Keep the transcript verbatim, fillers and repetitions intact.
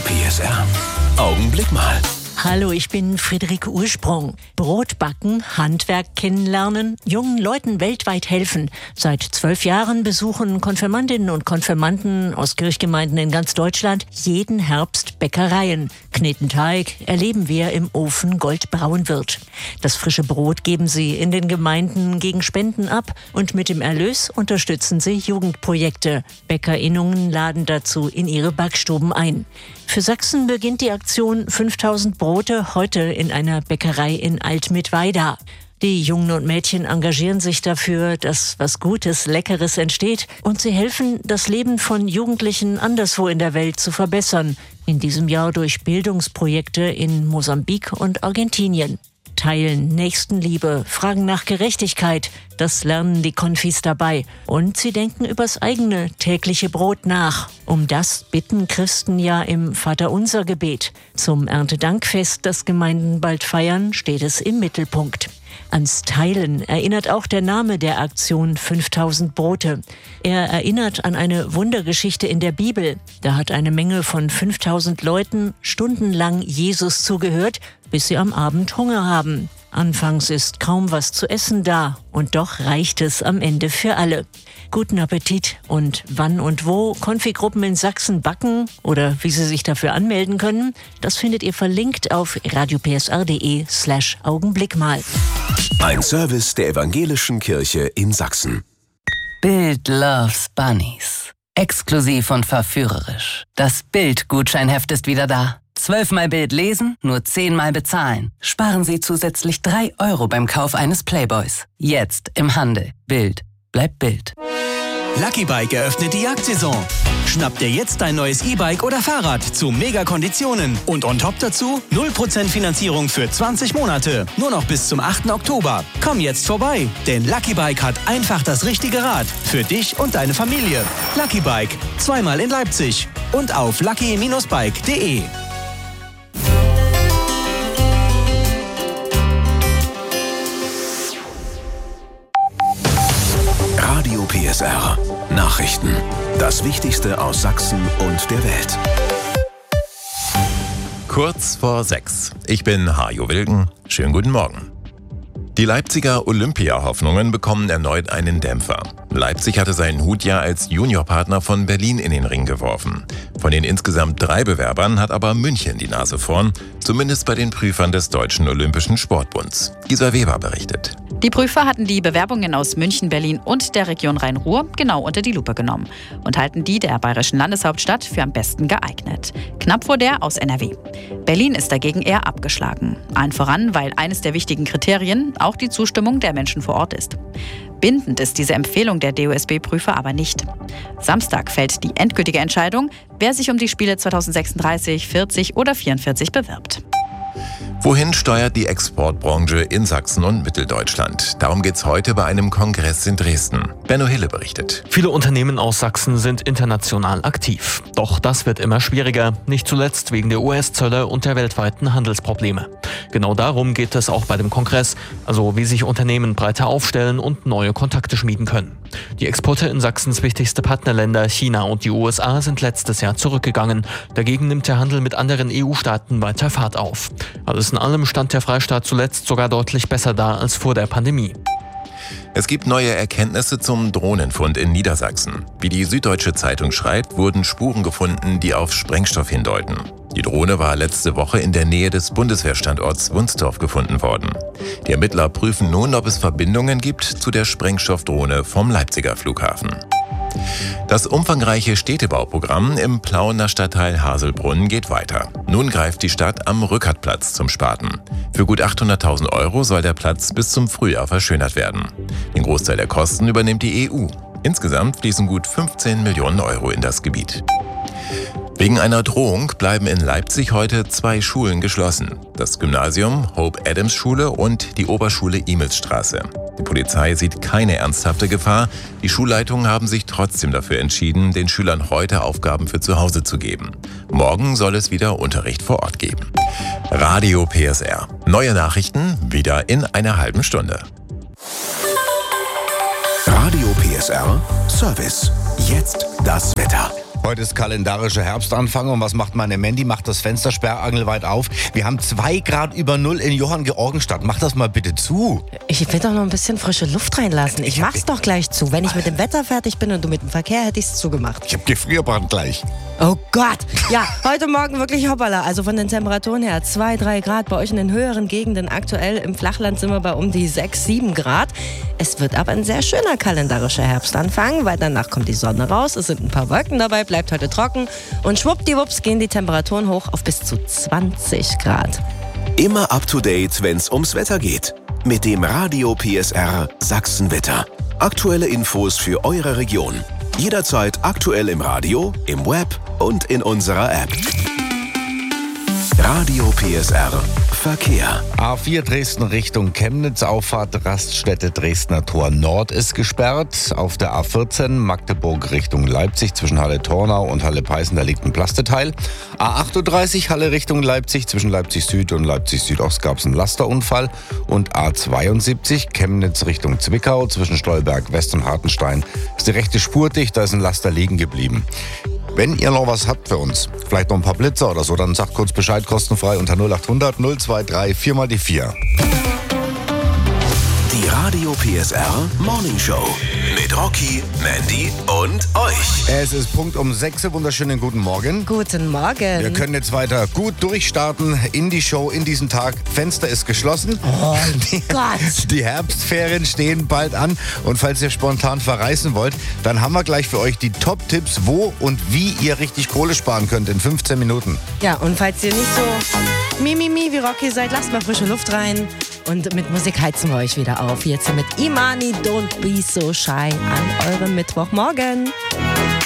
P S R. Augenblick mal. Hallo, ich bin Friederike Ursprung. Brot backen, Handwerk kennenlernen, jungen Leuten weltweit helfen. Seit zwölf Jahren besuchen Konfirmandinnen und Konfirmanden aus Kirchgemeinden in ganz Deutschland jeden Herbst Bäckereien. Kneten Teig, erleben wir im Ofen goldbraun wird. Das frische Brot geben sie in den Gemeinden gegen Spenden ab und mit dem Erlös unterstützen sie Jugendprojekte. BäckerInnen laden dazu in ihre Backstuben ein. Für Sachsen beginnt die Aktion fünftausend Brote heute in einer Bäckerei in Alt-Mittweida. Die Jungen und Mädchen engagieren sich dafür, dass was Gutes, Leckeres entsteht und sie helfen, das Leben von Jugendlichen anderswo in der Welt zu verbessern. In diesem Jahr durch Bildungsprojekte in Mosambik und Argentinien. Teilen, Nächstenliebe, Fragen nach Gerechtigkeit, das lernen die Konfis dabei. Und sie denken übers eigene tägliche Brot nach. Um das bitten Christen ja im Vaterunser-Gebet. Zum Erntedankfest, das Gemeinden bald feiern, steht es im Mittelpunkt. Ans Teilen erinnert auch der Name der Aktion fünftausend Brote. Er erinnert an eine Wundergeschichte in der Bibel. Da hat eine Menge von fünftausend Leuten stundenlang Jesus zugehört, bis sie am Abend Hunger haben. Anfangs ist kaum was zu essen da und doch reicht es am Ende für alle. Guten Appetit und wann und wo Konfigruppen in Sachsen backen oder wie Sie sich dafür anmelden können, das findet ihr verlinkt auf radiopsr.de slash Augenblick mal. Ein Service der Evangelischen Kirche in Sachsen. Bild loves Bunnies. Exklusiv und verführerisch. Das Bild-Gutscheinheft ist wieder da. Zwölfmal Bild lesen, nur zehnmal bezahlen. Sparen Sie zusätzlich drei Euro beim Kauf eines Playboys. Jetzt im Handel. Bild. Bleibt Bild. Lucky Bike eröffnet die Jagdsaison. Schnapp dir jetzt dein neues E-Bike oder Fahrrad zu Mega-Konditionen. Und on top dazu null Prozent Finanzierung für zwanzig Monate. Nur noch bis zum achten Oktober. Komm jetzt vorbei, denn Lucky Bike hat einfach das richtige Rad. Für dich und deine Familie. Lucky Bike. Zweimal in Leipzig. Und auf lucky Bindestrich bike punkt de. Radio P S R. Nachrichten. Das Wichtigste aus Sachsen und der Welt. Kurz vor sechs. Ich bin Hajo Wilken. Schönen guten Morgen. Die Leipziger Olympia-Hoffnungen bekommen erneut einen Dämpfer. Leipzig hatte seinen Hut ja als Juniorpartner von Berlin in den Ring geworfen. Von den insgesamt drei Bewerbern hat aber München die Nase vorn, zumindest bei den Prüfern des Deutschen Olympischen Sportbunds. Gisa Weber berichtet. Die Prüfer hatten die Bewerbungen aus München, Berlin und der Region Rhein-Ruhr genau unter die Lupe genommen und halten die der bayerischen Landeshauptstadt für am besten geeignet. Knapp vor der aus N R W. Berlin ist dagegen eher abgeschlagen. Allen voran, weil eines der wichtigen Kriterien auch die Zustimmung der Menschen vor Ort ist. Bindend ist diese Empfehlung der D O S B-Prüfer aber nicht. Samstag fällt die endgültige Entscheidung, wer sich um die Spiele zweitausendsechsunddreißig, vierzig oder vierundvierzig bewirbt. Wohin steuert die Exportbranche in Sachsen und Mitteldeutschland? Darum geht's heute bei einem Kongress in Dresden. Benno Hille berichtet. Viele Unternehmen aus Sachsen sind international aktiv. Doch das wird immer schwieriger, nicht zuletzt wegen der U S-Zölle und der weltweiten Handelsprobleme. Genau darum geht es auch bei dem Kongress, also wie sich Unternehmen breiter aufstellen und neue Kontakte schmieden können. Die Exporte in Sachsens wichtigste Partnerländer China und die U S A sind letztes Jahr zurückgegangen. Dagegen nimmt der Handel mit anderen E U-Staaten weiter Fahrt auf. Alles in allem stand der Freistaat zuletzt sogar deutlich besser da als vor der Pandemie. Es gibt neue Erkenntnisse zum Drohnenfund in Niedersachsen. Wie die Süddeutsche Zeitung schreibt, wurden Spuren gefunden, die auf Sprengstoff hindeuten. Die Drohne war letzte Woche in der Nähe des Bundeswehrstandorts Wunstorf gefunden worden. Die Ermittler prüfen nun, ob es Verbindungen gibt zu der Sprengstoffdrohne vom Leipziger Flughafen. Das umfangreiche Städtebauprogramm im Plauener Stadtteil Haselbrunn geht weiter. Nun greift die Stadt am Rückertplatz zum Spaten. Für gut achthunderttausend Euro soll der Platz bis zum Frühjahr verschönert werden. Den Großteil der Kosten übernimmt die E U. Insgesamt fließen gut fünfzehn Millionen Euro in das Gebiet. Wegen einer Drohung bleiben in Leipzig heute zwei Schulen geschlossen. Das Gymnasium Hope-Adams-Schule und die Oberschule Imelsstraße. Die Polizei sieht keine ernsthafte Gefahr. Die Schulleitungen haben sich trotzdem dafür entschieden, den Schülern heute Aufgaben für zu Hause zu geben. Morgen soll es wieder Unterricht vor Ort geben. Radio P S R. Neue Nachrichten wieder in einer halben Stunde. Radio P S R Service. Jetzt das Wetter. Heute ist kalendarischer Herbstanfang und was macht meine Mandy? Macht das Fenster sperrangelweit auf. Wir haben zwei Grad über Null in Johanngeorgenstadt. Mach das mal bitte zu. Ich will doch noch ein bisschen frische Luft reinlassen. Ich mach's doch gleich zu. Wenn ich mit dem Wetter fertig bin und du mit dem Verkehr, hätte ich's zugemacht. Ich hab Gefrierbrand gleich. Oh Gott. Ja, heute Morgen wirklich hoppala. Also von den Temperaturen her zwei, drei Grad. Bei euch in den höheren Gegenden aktuell. Im Flachland sind wir bei um die sechs, sieben Grad. Es wird aber ein sehr schöner kalendarischer Herbstanfang, weil danach kommt die Sonne raus. Es sind ein paar Wolken dabei, bleibt heute trocken. Und schwuppdiwupps gehen die Temperaturen hoch auf bis zu zwanzig Grad. Immer up to date, wenn's ums Wetter geht. Mit dem Radio P S R Sachsenwetter. Aktuelle Infos für eure Region. Jederzeit aktuell im Radio, im Web und in unserer App. Radio P S R Verkehr. A vier Dresden Richtung Chemnitz, Auffahrt Raststätte Dresdner Tor Nord ist gesperrt. Auf der A vierzehn Magdeburg Richtung Leipzig zwischen Halle-Tornau und Halle-Peißen, da liegt ein Plasteteil. A achtunddreißig Halle Richtung Leipzig zwischen Leipzig Süd und Leipzig Südost gab es einen Lasterunfall. Und A zweiundsiebzig Chemnitz Richtung Zwickau zwischen Stolberg West und Hartenstein ist die rechte Spur dicht, da ist ein Laster liegen geblieben. Wenn ihr noch was habt für uns, vielleicht noch ein paar Blitzer oder so, dann sagt kurz Bescheid, kostenfrei unter null acht hundert null zwei drei vier mal die vier. Die Radio P S R Morning Show mit Rocky, Mandy und euch. Es ist Punkt um sechs Uhr. Wunderschönen guten Morgen. Guten Morgen. Wir können jetzt weiter gut durchstarten in die Show, in diesen Tag. Fenster ist geschlossen. Oh die, Gott. Die Herbstferien stehen bald an. Und falls ihr spontan verreisen wollt, dann haben wir gleich für euch die Top-Tipps, wo und wie ihr richtig Kohle sparen könnt in fünfzehn Minuten. Ja, und falls ihr nicht so mimimi wie Rocky seid, lasst mal frische Luft rein. Und mit Musik heizen wir euch wieder auf. Jetzt mit Imani, Don't Be So Shy an eurem Mittwochmorgen.